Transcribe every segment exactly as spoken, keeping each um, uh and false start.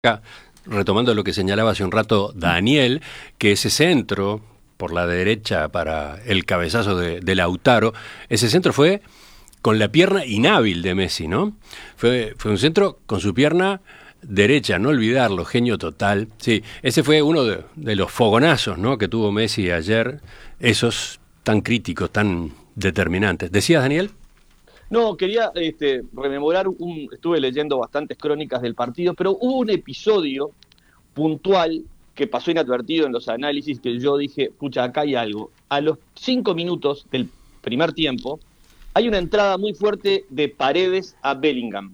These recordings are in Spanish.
Acá, retomando lo que señalaba hace un rato Daniel, que ese centro por la derecha para el cabezazo de, de Lautaro, ese centro fue con la pierna inhábil de Messi, ¿no? Fue, fue un centro con su pierna derecha, no olvidarlo, genio total. Sí, ese fue uno de, de los fogonazos, ¿no?, que tuvo Messi ayer, esos tan críticos, tan determinantes. ¿Decías, Daniel? No, quería este, rememorar, un, estuve leyendo bastantes crónicas del partido, pero hubo un episodio puntual que pasó inadvertido en los análisis que yo dije, pucha, acá hay algo. A los cinco minutos del primer tiempo, hay una entrada muy fuerte de Paredes a Bellingham,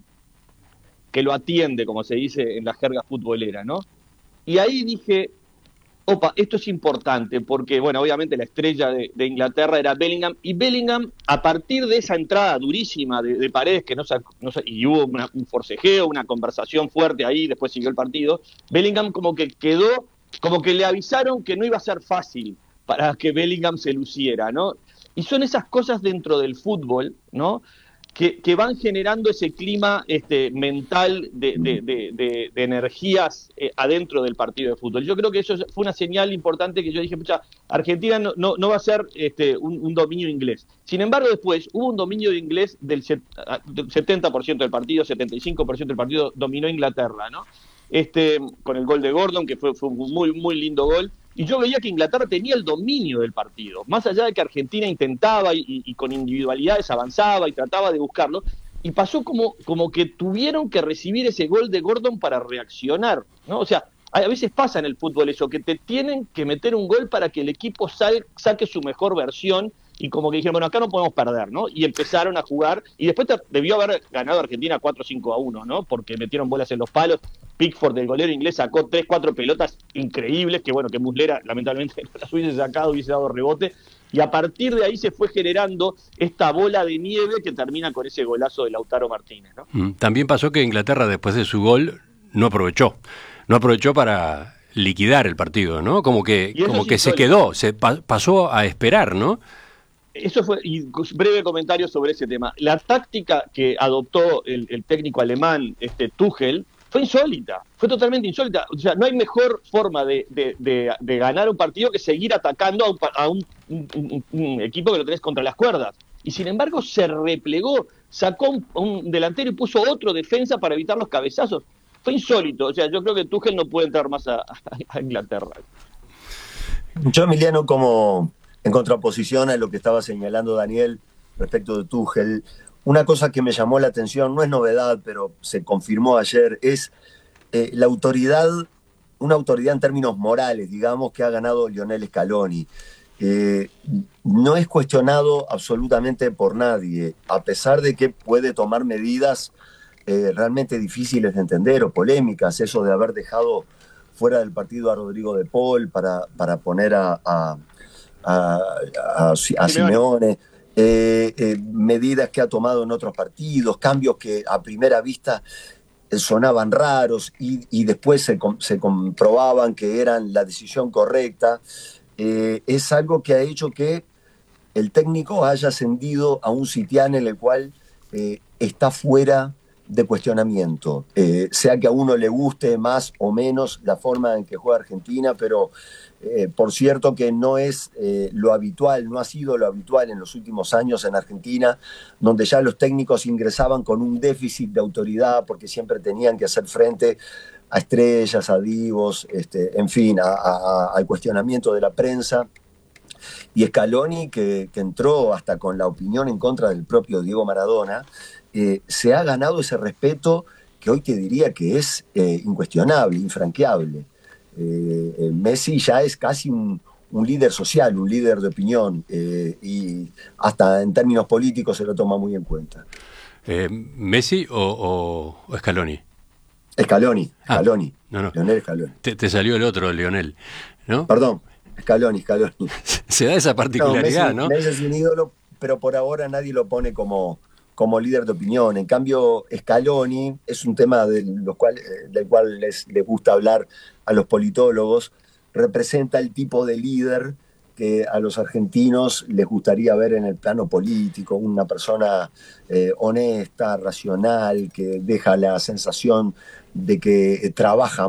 que lo atiende, como se dice en la jerga futbolera, ¿no? Y ahí dije, opa, esto es importante, porque, bueno, obviamente la estrella de, de Inglaterra era Bellingham, y Bellingham, a partir de esa entrada durísima de, de Paredes, que no, no y hubo una, un forcejeo, una conversación fuerte ahí, después siguió el partido, Bellingham como que quedó, como que le avisaron que no iba a ser fácil para que Bellingham se luciera, ¿no? Y son esas cosas dentro del fútbol, ¿no?, Que, que van generando ese clima este, mental de, de, de, de, de energías eh, adentro del partido de fútbol. Yo creo que eso fue una señal importante que yo dije, pucha, Argentina no, no, no va a ser este, un, un dominio inglés. Sin embargo, después hubo un dominio de inglés del, set, del setenta por ciento del partido, setenta y cinco por ciento del partido dominó Inglaterra, ¿no? Este, con el gol de Gordon, que fue, fue un muy, muy lindo gol. Y yo veía que Inglaterra tenía el dominio del partido, más allá de que Argentina intentaba y, y, y con individualidades avanzaba y trataba de buscarlo, y pasó como, como que tuvieron que recibir ese gol de Gordon para reaccionar, ¿no? O sea, a veces pasa en el fútbol eso, que te tienen que meter un gol para que el equipo sal, saque su mejor versión, y como que dijeron, bueno, acá no podemos perder, ¿no? Y empezaron a jugar, y después te, debió haber ganado Argentina cuatro cinco a uno, ¿no? Porque metieron bolas en los palos. Pickford, el golero inglés, sacó tres, cuatro pelotas increíbles, que bueno, que Muslera lamentablemente no las hubiese sacado, hubiese dado rebote, y a partir de ahí se fue generando esta bola de nieve que termina con ese golazo de Lautaro Martínez, ¿no? Mm, también pasó que Inglaterra, después de su gol, no aprovechó, no aprovechó para liquidar el partido, ¿no? Como que, como que se quedó, se pa pasó a esperar, ¿no? Eso fue, y breve comentario sobre ese tema. La táctica que adoptó el, el técnico alemán, este Tuchel, fue insólita, fue totalmente insólita. O sea, no hay mejor forma de, de, de, de ganar un partido que seguir atacando a, un, a un, un, un equipo que lo tenés contra las cuerdas. Y sin embargo se replegó, sacó un, un delantero y puso otro defensa para evitar los cabezazos. Fue insólito. O sea, yo creo que Tuchel no puede entrar más a, a, a Inglaterra. Yo, Emiliano, como en contraposición a lo que estaba señalando Daniel respecto de Tuchel, una cosa que me llamó la atención, no es novedad, pero se confirmó ayer, es eh, la autoridad, una autoridad en términos morales, digamos, que ha ganado Lionel Scaloni. Eh, no es cuestionado absolutamente por nadie, a pesar de que puede tomar medidas eh, realmente difíciles de entender o polémicas, eso de haber dejado fuera del partido a Rodrigo de Paul para, para poner a, a, a, a, a Simeone. Eh, eh, medidas que ha tomado en otros partidos, cambios que a primera vista eh, sonaban raros y, y después se, se comprobaban que eran la decisión correcta, eh, es algo que ha hecho que el técnico haya ascendido a un sitial en el cual eh, está fuera de cuestionamiento, eh, sea que a uno le guste más o menos la forma en que juega Argentina, pero eh, por cierto que no es eh, lo habitual, no ha sido lo habitual en los últimos años en Argentina, donde ya los técnicos ingresaban con un déficit de autoridad porque siempre tenían que hacer frente a estrellas, a divos, este, en fin, a, a, al cuestionamiento de la prensa. Y Scaloni, que, que entró hasta con la opinión en contra del propio Diego Maradona, eh, se ha ganado ese respeto que hoy te diría que es eh, incuestionable, infranqueable. Eh, eh, Messi ya es casi un, un líder social, un líder de opinión, eh, y hasta en términos políticos se lo toma muy en cuenta. Eh, ¿Messi o, o, o Scaloni? Scaloni, Scaloni, ah, no, no. Lionel Scaloni. Te, te salió el otro, Lionel, ¿no? Perdón, Scaloni, Scaloni. Se da esa particularidad, ¿no? Messi, ¿no? Messi es un ídolo, pero por ahora nadie lo pone como, como líder de opinión. En cambio, Scaloni es un tema de los cual, del cual les, les gusta hablar a los politólogos, representa el tipo de líder que a los argentinos les gustaría ver en el plano político, una persona eh, honesta, racional, que deja la sensación de que trabaja